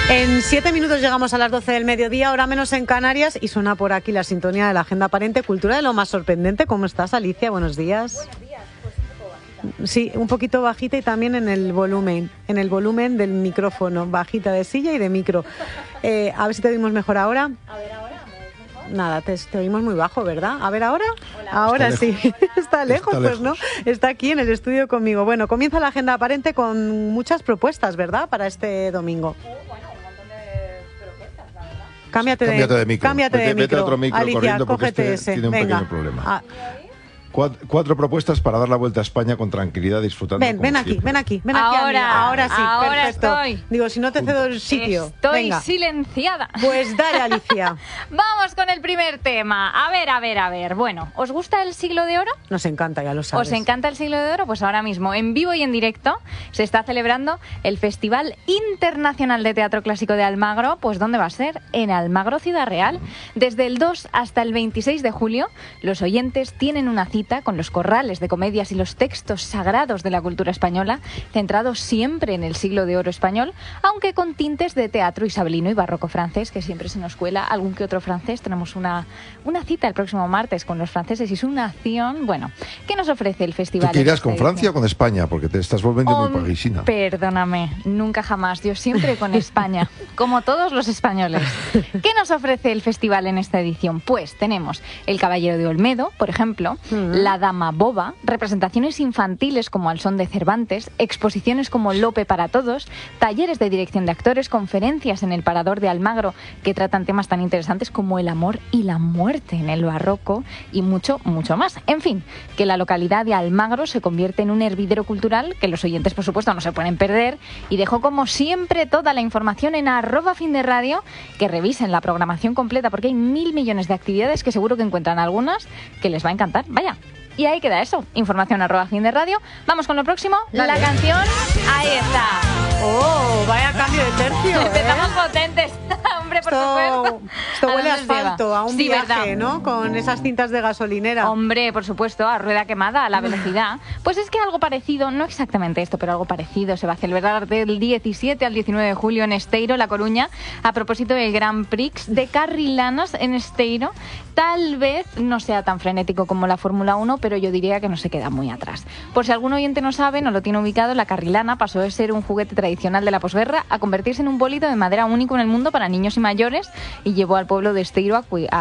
En 7 minutos llegamos a las 12 del mediodía, hora menos en Canarias, y suena por aquí la sintonía de la Agenda Aparente, Cultura de lo más sorprendente. ¿Cómo estás, Alicia? Buenos días. Buenos días, pues un poco bajita. Sí, un poquito bajita y también en el volumen del micrófono, bajita de silla y de micro. A ver si te oímos mejor ahora. A ver, ahora, ¿me oís mejor? Nada, te oímos muy bajo, ¿verdad? A ver, ¿ahora? Hola. Ahora Está sí. Está lejos, Está pues lejos. no. Está aquí en el estudio conmigo. Bueno, comienza la Agenda Aparente con muchas propuestas, ¿verdad? Para este domingo. Bueno, un montón de propuestas, la verdad. Cámbiate de micro. Cámbiate de Vete micro. a otro micro Alicia, corriendo porque cógete este ese. tiene un Venga. pequeño problema. Ah, Cuatro propuestas para dar la vuelta a España con tranquilidad, disfrutando. ven como aquí, siempre. ven aquí, amiga. Ahora sí, ahora perfecto. estoy. Digo, si no te cedo el sitio. Estoy Venga. silenciada. Pues dale, Alicia. Vamos con el primer tema. A ver. Bueno, ¿os gusta el Siglo de Oro? Nos encanta, ya lo sabes. ¿Os encanta el Siglo de Oro? Pues ahora mismo, en vivo y en directo, se está celebrando el Festival Internacional de Teatro Clásico de Almagro. Pues ¿dónde va a ser? En Almagro, Ciudad Real. Desde el 2 hasta el 26 de julio, los oyentes tienen una cita con los corrales de comedias y los textos sagrados de la cultura española, centrados siempre en el Siglo de Oro español, aunque con tintes de teatro isabelino y barroco francés, que siempre se nos cuela algún que otro francés. Tenemos una cita el próximo martes con los franceses y su nación. Bueno, ¿qué nos ofrece el ¿Tú festival? te irás en con esta Francia edición? o con España? Porque te estás volviendo muy parisina. Perdóname, nunca jamás. Yo siempre con España, como todos los españoles. ¿Qué nos ofrece el festival en esta edición? Pues tenemos El Caballero de Olmedo, por ejemplo, La Dama Boba, representaciones infantiles como Al son de Cervantes, exposiciones como Lope para todos, talleres de dirección de actores, conferencias en el Parador de Almagro que tratan temas tan interesantes como el amor y la muerte en el barroco y mucho, mucho más. En fin, que la localidad de Almagro se convierte en un hervidero cultural que los oyentes, por supuesto, no se pueden perder, y dejo como siempre toda la información en @finderradio, que revisen la programación completa porque hay 1000 millones de actividades que seguro que encuentran algunas que les va a encantar. Vaya. Y ahí queda eso, información @finderradio. Vamos con lo próximo, la canción, ahí está. Oh, vaya cambio de tercio. Empezamos potentes, hombre, por supuesto. Esto huele a dónde os lleva? asfalto, a un Sí, viaje, ¿verdad? ¿no? Con esas cintas de gasolinera. Hombre, por supuesto, a rueda quemada, a la velocidad. Pues es que algo parecido, no exactamente esto, pero algo parecido se va a celebrar del 17 al 19 de julio en Esteiro, La Coruña, a propósito del Grand Prix de Carrilanas en Esteiro. Tal vez no sea tan frenético como la Fórmula 1, pero yo diría que no se queda muy atrás. Por si algún oyente no sabe, no lo tiene ubicado, la carrilana pasó de ser un juguete tradicional de la posguerra a convertirse en un bólido de madera único en el mundo para niños y mayores, y llevó al pueblo de Esteiro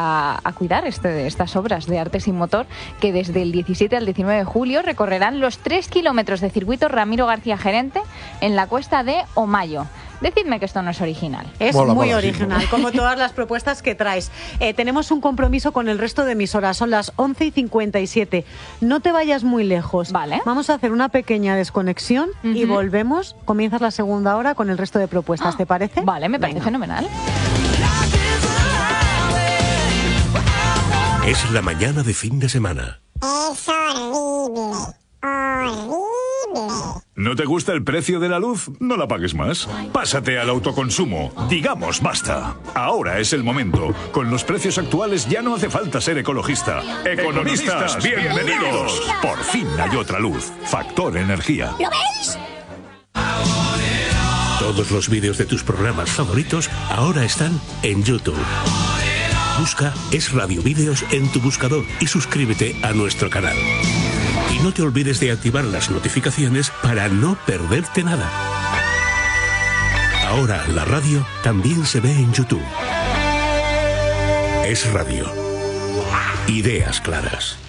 a cuidar estas obras de arte sin motor, que desde el 17 al 19 de julio recorrerán los 3 kilómetros de circuito Ramiro García Gerente en la cuesta de Omayo. Decidme que esto no es original. Es Mola, muy mola, sí, original, mola. como todas las propuestas que traes. Tenemos un compromiso con el resto de emisoras, son las 11:57. No te vayas muy lejos. Vale. Vamos a hacer una pequeña desconexión y Ujú. volvemos. Comienzas la segunda hora con el resto de propuestas, ¿te parece? Vale, me parece Venga. fenomenal. Es la mañana de fin de semana. Es horrible, horrible. ¿No te gusta el precio de la luz? No la pagues más. Pásate al autoconsumo. Digamos basta. Ahora es el momento. Con los precios actuales ya no hace falta ser ecologista. Economistas, bienvenidos. Por fin hay otra luz. Factor Energía. ¿Lo veis? Todos los vídeos de tus programas favoritos ahora están en YouTube. Busca Es Radio Vídeos en tu buscador y suscríbete a nuestro canal. Y no te olvides de activar las notificaciones para no perderte nada. Ahora la radio también se ve en YouTube. Es Radio. Ideas claras.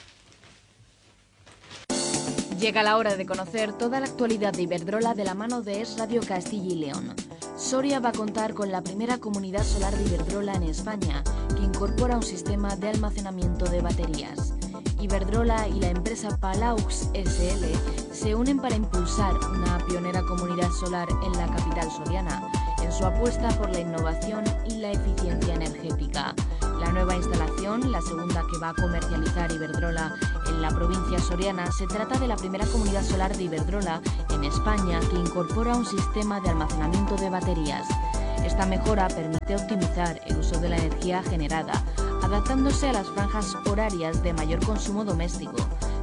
Llega la hora de conocer toda la actualidad de Iberdrola de la mano de Es Radio Castilla y León. Soria va a contar con la primera comunidad solar de Iberdrola en España, que incorpora un sistema de almacenamiento de baterías. Iberdrola y la empresa Palaux SL se unen para impulsar una pionera comunidad solar en la capital soriana, en su apuesta por la innovación y la eficiencia energética. La nueva instalación, la segunda que va a comercializar Iberdrola en la provincia soriana, se trata de la primera comunidad solar de Iberdrola en España que incorpora un sistema de almacenamiento de baterías. Esta mejora permite optimizar el uso de la energía generada, adaptándose a las franjas horarias de mayor consumo doméstico,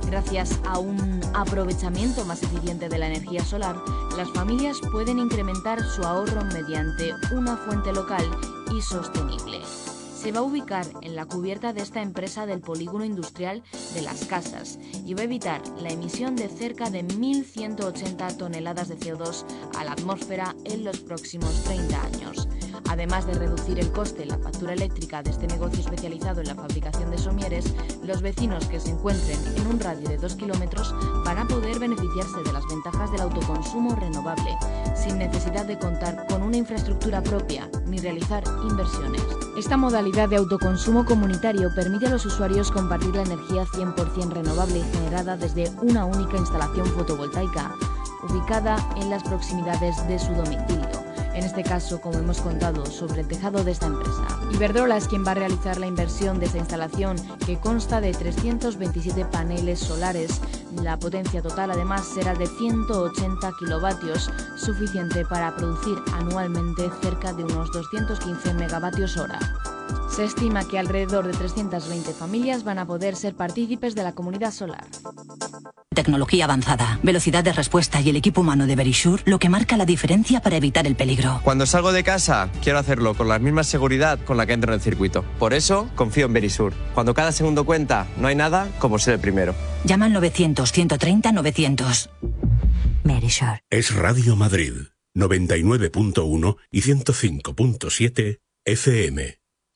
Gracias a un aprovechamiento más eficiente de la energía solar, las familias pueden incrementar su ahorro mediante una fuente local y sostenible. Se va a ubicar en la cubierta de esta empresa del polígono industrial de Las Casas y va a evitar la emisión de cerca de 1.180 toneladas de CO2 a la atmósfera en los próximos 30 años. Además de reducir el coste en la factura eléctrica de este negocio especializado en la fabricación de somieres, los vecinos que se encuentren en un radio de 2 kilómetros van a poder beneficiarse de las ventajas del autoconsumo renovable, sin necesidad de contar con una infraestructura propia ni realizar inversiones. Esta modalidad de autoconsumo comunitario permite a los usuarios compartir la energía 100% renovable y generada desde una única instalación fotovoltaica, ubicada en las proximidades de su domicilio. En este caso, como hemos contado, sobre el tejado de esta empresa. Iberdrola es quien va a realizar la inversión de esta instalación, que consta de 327 paneles solares. La potencia total, además, será de 180 kilovatios, suficiente para producir anualmente cerca de unos 215 megavatios hora. Se estima que alrededor de 320 familias van a poder ser partícipes de la comunidad solar. Tecnología avanzada, velocidad de respuesta y el equipo humano de Verisure lo que marca la diferencia para evitar el peligro. Cuando salgo de casa, quiero hacerlo con la misma seguridad con la que entro en el circuito. Por eso, confío en Verisure. Cuando cada segundo cuenta, no hay nada como ser el primero. Llama al 900-130-900. Verisure. Es Radio Madrid, 99.1 y 105.7 FM.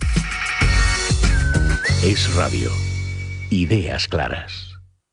Es radio. Ideas claras.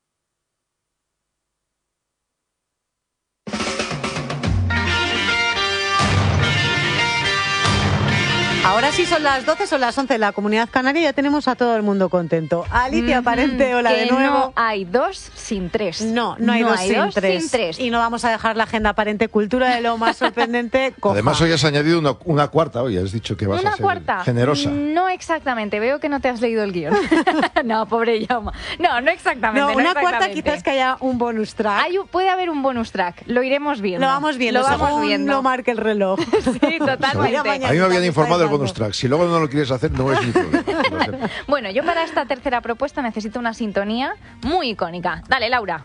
Ahora sí son las 12, son las 11 en la Comunidad Canaria y ya tenemos a todo el mundo contento. Alicia Parente, hola de nuevo. No hay dos sin tres. No hay dos sin tres. Y no vamos a dejar la agenda Parente Cultura de lo más sorprendente. Coja. Además, hoy has añadido una cuarta, hoy has dicho que vas a ser generosa. No exactamente, veo que no te has leído el guión. No, pobre Jaume. No exactamente. No, una cuarta quizás que haya un bonus track. Puede haber un bonus track, lo iremos viendo. Lo vamos viendo, lo marque el reloj. Sí, totalmente. A mí me habían informado del bonus track. Si luego no lo quieres hacer, no es mi problema. Bueno, yo para esta tercera propuesta necesito una sintonía muy icónica. Dale, Laura.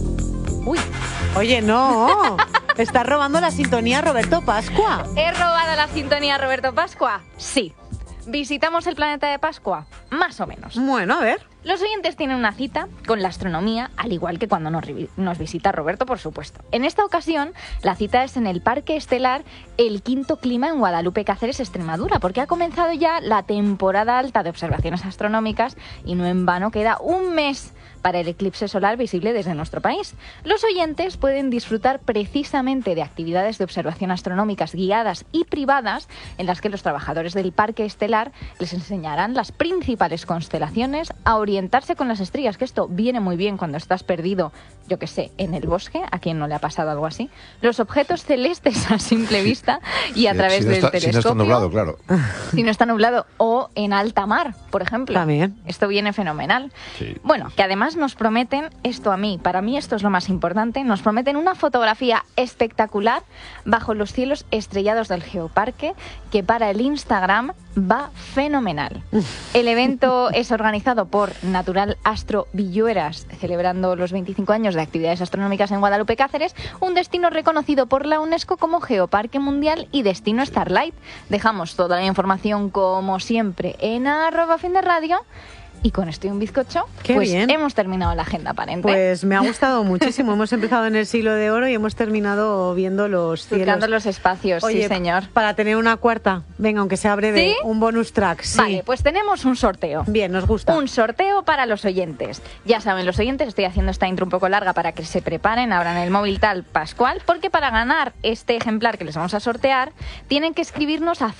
Uy, oye, no. ¿Estás robando la sintonía Roberto Pascua? ¿He robado la sintonía Roberto Pascua? Sí. ¿Visitamos el planeta de Pascua? Más o menos. Bueno, a ver. Los oyentes tienen una cita con la astronomía, al igual que cuando nos visita Roberto, por supuesto. En esta ocasión, la cita es en el Parque Estelar El Quinto Clima en Guadalupe, Cáceres, Extremadura, porque ha comenzado ya la temporada alta de observaciones astronómicas y no en vano queda un mes para el eclipse solar visible desde nuestro país. Los oyentes pueden disfrutar precisamente de actividades de observación astronómicas guiadas y privadas en las que los trabajadores del Parque Estelar les enseñarán las principales constelaciones, a orientarse con las estrellas, que esto viene muy bien cuando estás perdido, yo que sé, en el bosque, a quien no le ha pasado algo así, los objetos celestes a simple vista y a través del telescopio. Si no está nublado, claro. Si no está nublado, o en alta mar, por ejemplo. También. Esto viene fenomenal. Sí. Bueno, que además nos prometen, para mí esto es lo más importante, nos prometen una fotografía espectacular bajo los cielos estrellados del Geoparque, que para el Instagram va fenomenal. El evento es organizado por Natural Astro Villueras, celebrando los 25 años de actividades astronómicas en Guadalupe, Cáceres, un destino reconocido por la UNESCO como Geoparque Mundial y destino Starlight. Dejamos toda la información, como siempre, en @finderradio. Y con esto y un bizcocho, pues bien. Hemos terminado la agenda Parente. Pues me ha gustado muchísimo. Hemos empezado en el siglo de oro y hemos terminado viendo los cielos. Buscando los espacios, Oye, sí señor. Para tener una cuarta, venga, aunque sea breve, ¿sí? Un bonus track. Sí. Vale, pues tenemos un sorteo. Bien, nos gusta. Un sorteo para los oyentes. Ya saben los oyentes, estoy haciendo esta intro un poco larga para que se preparen, abran el móvil tal Pascual, porque para ganar este ejemplar que les vamos a sortear, tienen que escribirnos a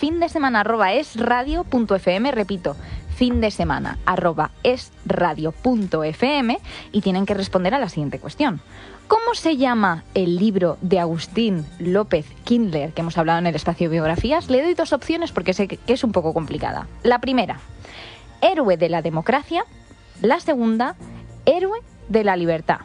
findesemana@esradio.fm, repito, findesemana@esradio.fm, y tienen que responder a la siguiente cuestión. ¿Cómo se llama el libro de Agustín López Kindler que hemos hablado en el espacio de biografías? Le doy dos opciones porque sé que es un poco complicada. La primera, Héroe de la democracia. La segunda, Héroe de la libertad.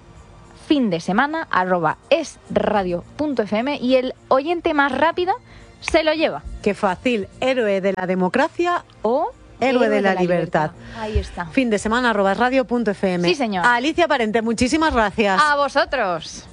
findesemana@esradio.fm, y el oyente más rápido se lo lleva. Qué fácil. Héroe de la democracia o Héroe de la libertad. Ahí está. Fin de semana @radio.fm. Sí, señor. Alicia Parente, muchísimas gracias. A vosotros.